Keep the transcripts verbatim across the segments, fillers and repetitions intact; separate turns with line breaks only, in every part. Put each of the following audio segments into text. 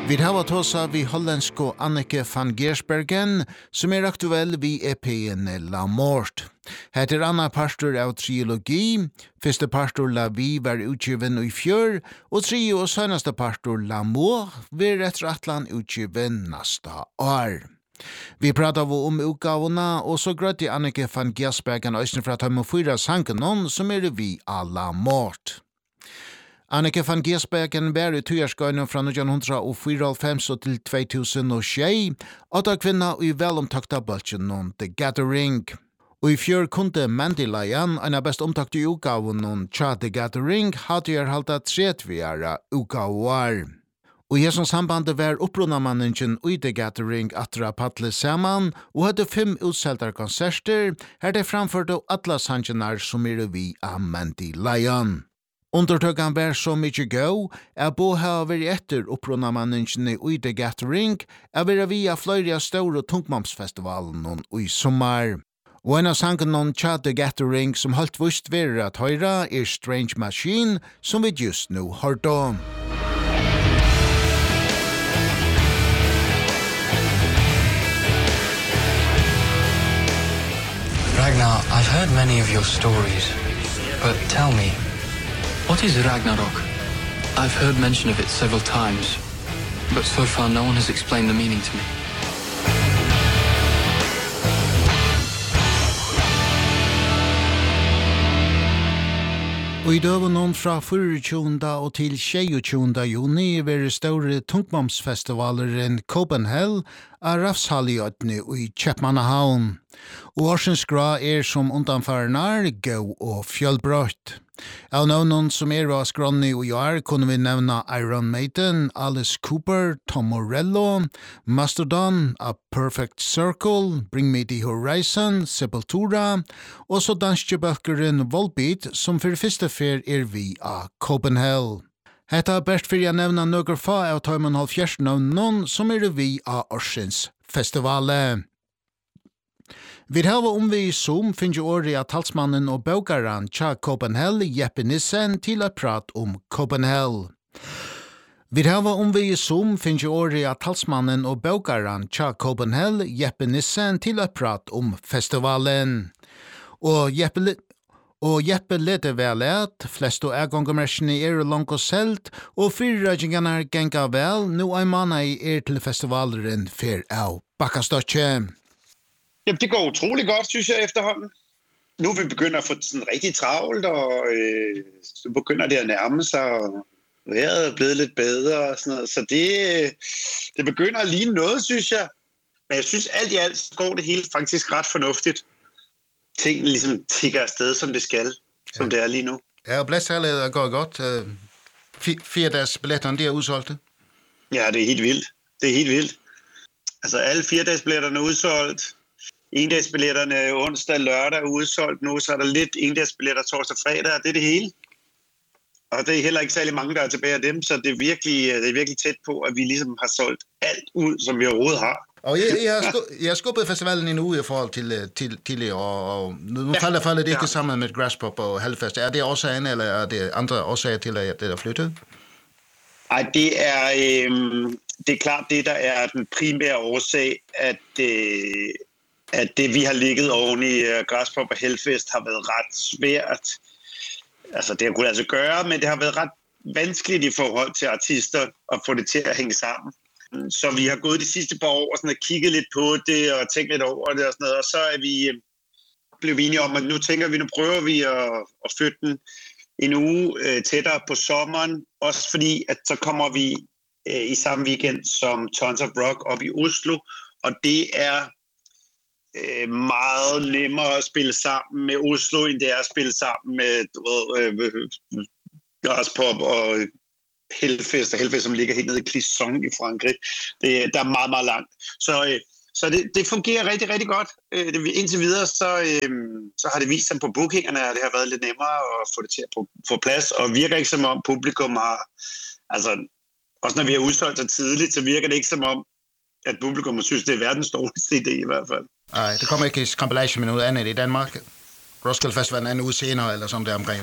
Vi har tåsa vi hollandsko Anneke van Gersbergen, som er aktuell vi E P-en La Mort. Her er anna pastor av trilogi, første pastor La Vi var utgiven i fjør, og tredje og sønnaste pastor La Mort var etter atlan utgiven nasta år. Vi pratar om utgavene, og så grøtte Anneke van Gersbergen øyne fra tømme fyra sangen som er vi av La Mort. Anneke van Gersbergen var i tøyerskøyne fra nitton fyrtiofem til två tusen og sju, og da kvinna i velomtakta bølgen om The Gathering. Og i fjør kunde Mandy Lyon, en av best omtakte utgaven om Tja The Gathering, hadde jeg halta tredvijara utgaver. Og i hesson sambandet var opprunamannen i The Gathering atra patle saman, og hadde fem utseltar konserter, her de framførte alla sangenar som er vi av Mandy Lyon. Undertøkan var så mykje gå, at bo har vært etter opprunamanningene i The Gathering, er vært via flere store tungmamsfestivalen i sommar. Og en av sangen om Tja The Gathering som holdt vust være at høyra er Strange Machine, som vi just nu hørte om.
Ragnar, I've heard many of your stories, but tell me, what is Ragnarok?
I've heard mention of it several times, but so far no one has explained the meaning to me.
Og i døven fra tjuende og til tjuende juni var store tungmamsfestivaler i Copenhagen av Rafshalliøtene i Kjepmannahavn. Og årsens gra er som undanfarnar, gå og fjellbrøtt. Av noen som er av skrånne i år kunne vi nevne Iron Maiden, Alice Cooper, Tom Morello, Mastodon, A Perfect Circle, Bring Me the Horizon, Sepultura, og så danskebøkeren Volbeat, som for første fer er vi av Copenhagen. Hetta er best for jeg nevne noen få av tøymen halvfjersten av noen som er vi av Årsens festivalet. Vi har om vi i Zoom finner året at talsmannen og bøkeren Tja Copenhagen Jeppe Nissen til å prate om Copenhagen. Vi har om vi i Zoom finner året at talsmannen og bøkeren Tja Copenhagen Jeppe Nissen til å prate om festivalen. Og Jeppe, og Jeppe leder vel at flest og ergångemersene er langt og selt, og fyrrødgjengene er genga vel, nå er man er til festivalen for av Bakkastøtje.
Jamen, det går utrolig godt, synes jeg, efterhånden. Nu er vi begyndt at få sådan rigtig travlt, og øh, så begynder det at nærme sig, og vejret er blevet lidt bedre og sådan noget. Så det, det begynder at ligne noget, synes jeg. Men jeg synes, alt i alt går det hele faktisk ret fornuftigt. Tingene ligesom tigger afsted, som det skal, ja. Som det er lige nu.
Ja, og blæstsalget går godt. Fire dages billetterne, de er udsolgte.
Ja, det er helt vildt. Det er helt vildt. Altså, alle fire dages billetterne er udsolgt. Endagsbilletterne onsdag og lørdag er udsolgt nu, så er der lidt endagsbilletter torsdag og fredag, og det er det hele. Og det er heller ikke særlig mange, der er tilbage af dem, så det er virkelig, det er virkelig tæt på, at vi ligesom har solgt alt ud, som vi overhovedet har.
Og jeg, jeg, har, sku, jeg har skubbet festivalen en uge i forhold til, til, til og, og nu ja, falder, falder det ikke ja. Sammen med Graspop og Hellfest. Er det årsagen, eller er det andre årsager til, at det er flyttet?
Nej, det er, øh, det er klart det, der er den primære årsag, at... Øh, at det, vi har ligget oven i uh, Graspop og Hellfest, har været ret svært. Altså, det har kunnet altså gøre, men det har været ret vanskeligt i forhold til artister at få det til at hænge sammen. Så vi har gået de sidste par år og, sådan, og kigget lidt på det og tænkt lidt over det og sådan noget, og så er vi uh, blevet enige om, at nu tænker vi, nu prøver vi at, at flytte den en uge uh, tættere på sommeren, også fordi, at så kommer vi uh, i samme weekend som Tons of Rock op i Oslo, og det er meget nemmere at spille sammen med Oslo, end det er at spille sammen med øh, Graspop og Hellfest, og Hellfest, som ligger helt nede i Clisson i Frankrig. Det, der er meget, meget langt. Så, øh, så det, det fungerer rigtig, rigtig godt. Øh, det, indtil videre, så, øh, så har det vist sig på bookingerne, at det har været lidt nemmere at få det til at få plads, og virker ikke som om publikum har... Altså, også når vi har udsolgt så tidligt, så virker det ikke som om, at publikum synes, det er verdens dårligste idé i hvert fald.
Nej, det kommer ikke i compilation med noget andet i Danmark. Roskilde Festival en uge senere, eller sådan der omkring, hvad?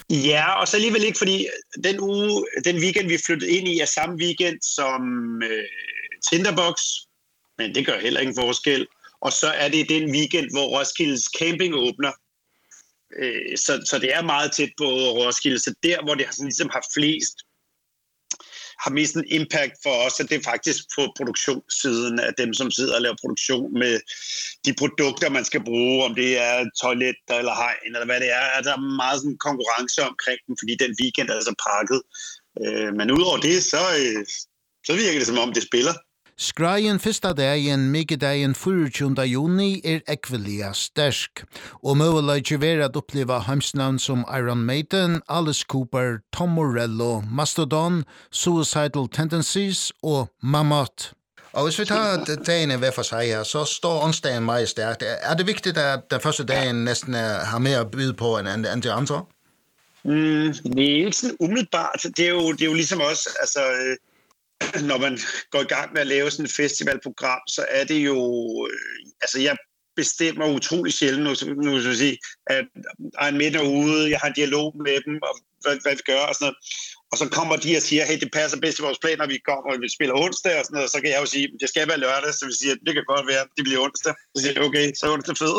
Ja, og så alligevel ikke, fordi den uge, den weekend, vi flyttede ind i, er samme weekend som øh, Tinderbox, men det gør heller ingen forskel. Og så er det den weekend, hvor Roskildes camping åbner. Øh, så, så det er meget tæt på Roskilde. Så der, hvor det har, sådan, ligesom har flest, har mest en impact for os, at det er faktisk på produktionssiden af dem, som sidder og laver produktion med de produkter, man skal bruge, om det er toiletter eller hegn, eller hvad det er. Altså, der er meget sådan konkurrence omkring dem, fordi den weekend er så pakket. Øh, men udover det, så, øh, så virker det som om, det spiller.
Skreien fyrsta dagen, Mikedagen fireogtjúgunda juni, er ekvelia stersk, og möguleikir vera at uppliva heimsnavn som Iron Maiden, Alice Cooper, Tom Morello, Mastodon, Suicidal Tendencies og Mammoth. Og hvis vi tager dagene hver for sig her, så står onsdagen meget stærkt. Er det vigtigt, at den første dagen næsten er, har mere at byde på end, end de andre?
Mm, det er ikke sådan umiddelbart. Det er jo, det er jo ligesom også, altså... når man går i gang med at lave sådan et festivalprogram, så er det jo, øh, altså jeg bestemmer utrolig sjældent, nu, nu skal jeg sige, at Iron Maiden er ude, jeg har en dialog med dem, og hvad, hvad vi gør, og sådan noget. Og så kommer de og siger, hey, det passer bedst i vores planer, vi kommer, og vi spiller onsdag, og sådan noget, og så kan jeg jo sige, det skal være lørdag, så vi siger, det kan godt være, det bliver onsdag. Så siger jeg, okay, så er onsdag fed.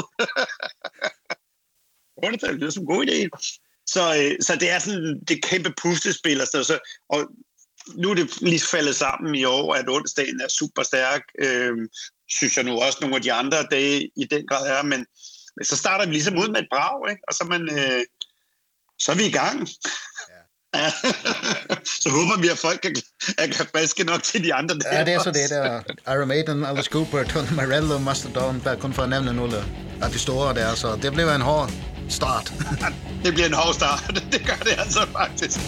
Onsdag, det er sådan en god idé. Så, øh, så det er sådan, det kæmpe puslespil, og så, og nu er det lige faldet sammen i år, at onsdagen er super stærk. Øh, synes jeg nu også nogle af de andre dage i den grad er, men, men så starter vi ligesom ud med et brag, ikke? Og så, man, øh, så er vi i gang. Ja. Så håber vi, at folk kan, kan friske nok til de andre dage.
Ja, det er så det der. Iron Maiden, Alice Cooper, Tom Morello, Mastodon, bare kun for at nævne nogle af de store der, så det bliver en hård start.
Det bliver en hård start, det gør det altså faktisk.